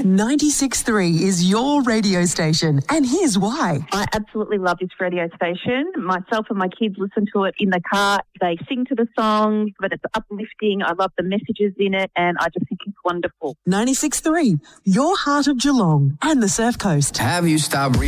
96.3 is your radio station, and here's why. I absolutely love this radio station. Myself and my kids listen to it in the car. They sing to the songs, but it's uplifting. I love the messages in it, and I just think it's wonderful. 96.3, your heart of Geelong and the Surf Coast. Have you stopped